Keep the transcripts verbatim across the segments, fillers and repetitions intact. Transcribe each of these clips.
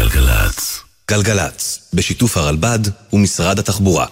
גלגלץ. גלגלץ, בשיתוף הרלב"ד ומשרד התחבורה.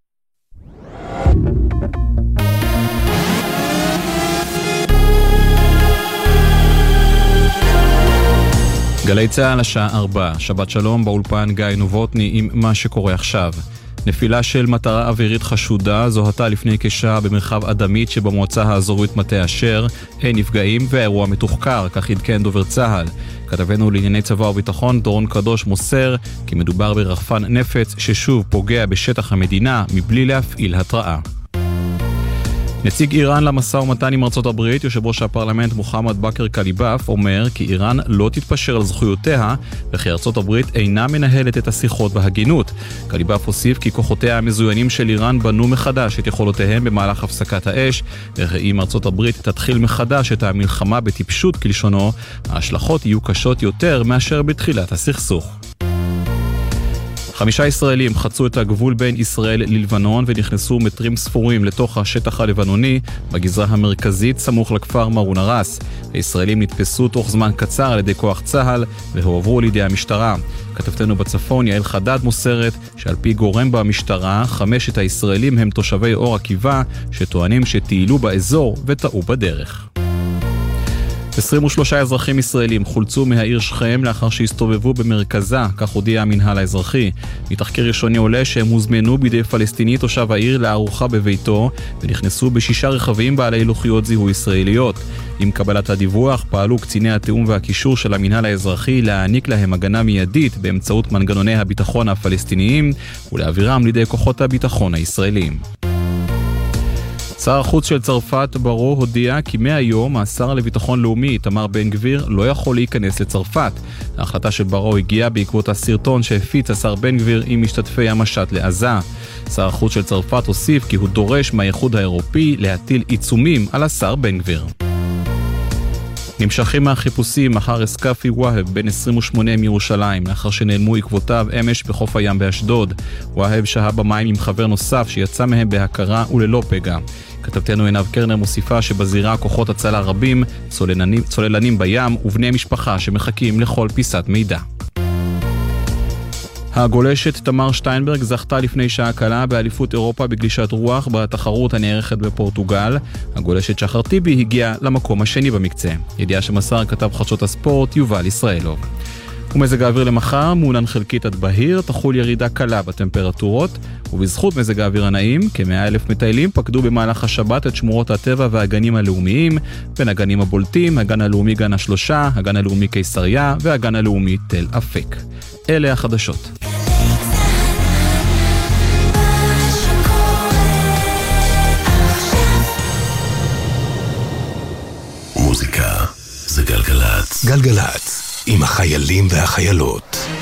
גלי צהל השעה ארבע, שבת שלום באולפן גיא נובוטני עם מה שקורה עכשיו. נפילה של מטרה אווירית חשודה זוהתה לפני כשעה במרחב אדמית שבמועצה האזורית מטה אשר, אין נפגעים והאירוע מתוחקר, כך עדכן דובר צהל. כתבנו לענייני צבא וביטחון דורון קדוש מוסר כי מדובר ברחפן נפץ ששוב פוגע בשטח המדינה מבלי להפעיל התראה. נציג איראן למשא ומתן עם ארצות הברית, יושב ראש הפרלמנט מוחמד בכר קליבאף, אומר כי איראן לא תתפשר על זכויותיה וכי ארצות הברית אינה מנהלת את השיחות בהגינות. קליבאף הוסיף כי כוחותיה המזוינים של איראן בנו מחדש את יכולותיהם במהלך הפסקת האש, וכי אם ארצות הברית תתחיל מחדש את המלחמה בטיפשות כלשונו, ההשלכות יהיו קשות יותר מאשר בתחילת הסכסוך. חמישה ישראלים חצו את הגבול בין ישראל ללבנון ונכנסו מטרים ספורים לתוך השטח הלבנוני בגזרה המרכזית סמוך לכפר מרון הרס. הישראלים נתפסו תוך זמן קצר על ידי כוח צהל והועברו לידי המשטרה. כתבתנו בצפון יעל חדד מוסרת שעל פי גורם במשטרה חמשת הישראלים הם תושבי אור עקיבא שטוענים שטיילו באזור וטעו בדרך. עשרים ושלושה אזרחים ישראלים חולצו מהעיר שכם לאחר שהסתובבו במרכזה, כך הודיע המנהל האזרחי. מתחקיר ראשוני עולה שהם הוזמנו בידי פלסטיני תושב העיר לארוחה בביתו ונכנסו בשישה רכבים בעלי לוחיות זיהוי ישראליות. עם קבלת הדיווח פעלו קציני התיאום והקישור של המנהל האזרחי להעניק להם הגנה מיידית באמצעות מנגנוני הביטחון הפלסטיניים ולהעבירם לידי כוחות הביטחון הישראלים. שר החוץ של צרפת ברו הודיע כי מהיום השר לביטחון לאומי איתמר בן גביר לא יכול להיכנס לצרפת. ההחלטה של ברו הגיעה בעקבות הסרטון שהפיץ השר בן גביר עם משתתפי המשט לעזה. שר החוץ של צרפת הוסיף כי הוא דורש מהאיחוד האירופי להטיל עיצומים על השר בן גביר. נמשכים מהחיפושים אחר אסקאפי והב בן עשרים ושמונה מירושלים לאחר שנעלמו עקבותיו אמש בחוף הים באשדוד. והב שהה במים עם חבר נוסף שיצא מהם בהכרה וללא פגע. כתבתנו עינב קרנר מוסיפה שבזירה כוחות הצלה רבים, צוללנים, צוללנים בים ובני משפחה שמחכים לכל פיסת מידע. הגולשת תמר שטיינברג זכתה לפני שעה קלה באליפות אירופה בגלישת רוח בתחרות הנערכת בפורטוגל. הגולשת שחר טיבי הגיעה למקום השני במקצה. ידיעה שמסר כתב חדשות הספורט יובל ישראלוב. ומזג האוויר למחר מעונן חלקית עד בהיר, תחול ירידה קלה בטמפרטורות, ובזכות מזג האוויר הנעים, כ-מאה אלף מטיילים פקדו במהלך השבת את שמורות הטבע והגנים הלאומיים. בין הגנים הבולטים, הגן הלאומי גן השלושה, הגן הלאומי קיסריה והגן הלאומי תל אפק. אלה החדשות. מוזיקה זה גלגלץ. גלגלץ עם החיילים והחיילות.